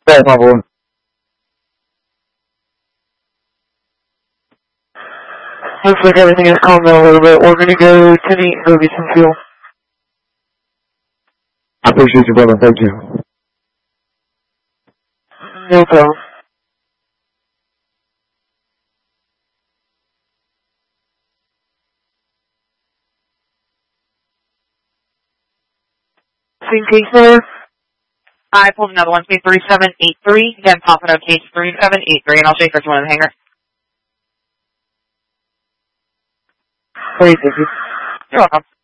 Hey, my boy. Looks like everything has calmed down a little bit. We're going to go to the and go get some fuel. I appreciate you, brother. Thank you. No problem. Same case there. I pulled another one, speed 3783, then popping up case 3783, and I'll shake her to one in the hangar. Hey, thank you. You're welcome.